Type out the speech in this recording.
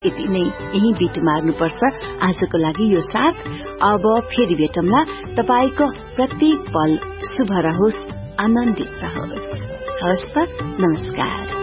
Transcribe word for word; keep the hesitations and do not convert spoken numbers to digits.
यति नै यही बिट मार्नुपर्छ आजको लागि यो साथ। अब फेरि भेटौँला। तपाईको प्रत्येक पल शुभ रहोस्, आनन्दित रहोस्। हवस् त, नमस्कार।